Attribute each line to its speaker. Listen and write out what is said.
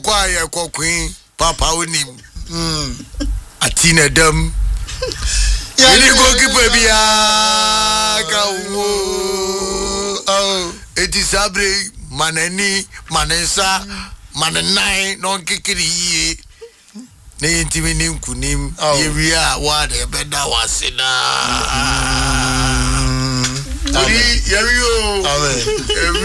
Speaker 1: Quiet queen, Papa Unim. Atina Dum. You go keep baby. It is Abre, Maneni, Manesa, Manenai, non kikiri. Ne intiminim kunim, area, what a better was in. Amen.